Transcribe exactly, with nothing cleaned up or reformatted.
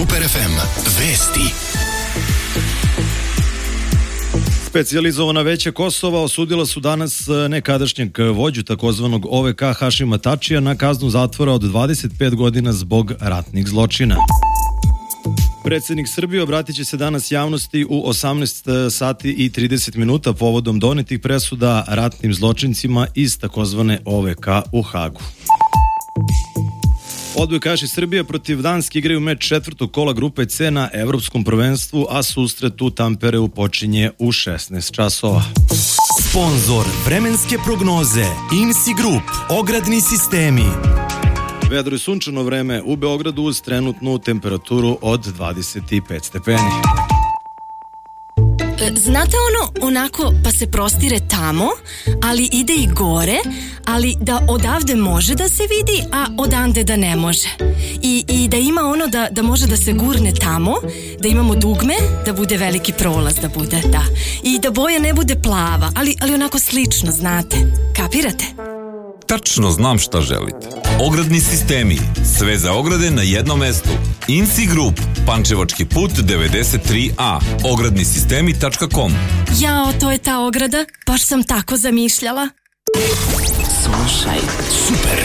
Super ef em vesti. Specijalizovana veća Kosova osudila su danas nekadašnjeg vođu takozvanog O V K Hašima Tačija na kaznu zatvora od dvadeset pet godina zbog ratnih zločina. Predsjednik Srbije obratit će se danas javnosti u osamnaest sati i trideset minuta povodom donetih presuda ratnim zločincima iz takozvane O V K u Hagu. Odbojkaši Srbije protiv Danske igraju meč četvrtog kola grupe C na Evropskom prvenstvu, a susret u Tampereu počinje u šesnaest časova. Sponzor vremenske prognoze IMSI Group, ogradni sistemi. Vedro i sunčano vreme u Beogradu uz trenutnu temperaturu od dvadeset pet stepeni. Znate ono, onako pa se prostire tamo, ali ide i gore, ali da odavde može da se vidi, a odande da ne može. I, i da ima ono da, da može da se gurne tamo, da imamo dugme, da bude veliki prolaz, da bude, da. I da boja ne bude plava, ali, ali onako slično, znate. Kapirate? Tačno znam šta želite. Ogradni sistemi. Sve za ograde na jednom mestu. IMSI Group. Pančevački put devedeset tri A. ogradni sistemi tačka com. Jao, to je ta ograda. Baš sam tako zamišljala. Slušaj Super